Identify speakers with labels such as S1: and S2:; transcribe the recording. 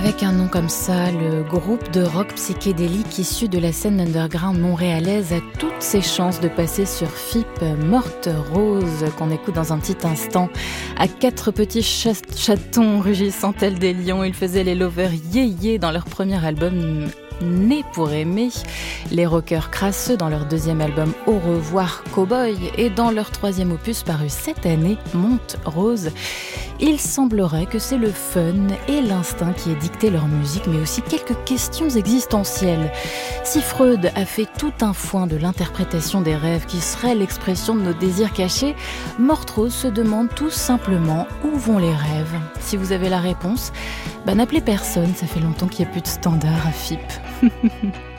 S1: Avec un nom comme ça, le groupe de rock psychédélique issu de la scène underground montréalaise a toutes ses chances de passer sur FIP. Morte Rose, qu'on écoute dans un petit instant. À 4 petits chatons rugissant tels des lions, ils faisaient les lovers yé-yé dans leur premier album Né pour aimer, les rockers crasseux dans leur deuxième album Au revoir Cowboy et dans leur troisième opus paru cette année, Monte Rose. Il semblerait que c'est le fun et l'instinct qui aient dicté leur musique, mais aussi quelques questions existentielles. Si Freud a fait tout un foin de l'interprétation des rêves qui serait l'expression de nos désirs cachés, Morte Rose se demande tout simplement où vont les rêves. Si vous avez la réponse, n'appelez personne, ça fait longtemps qu'il n'y a plus de standard à FIP.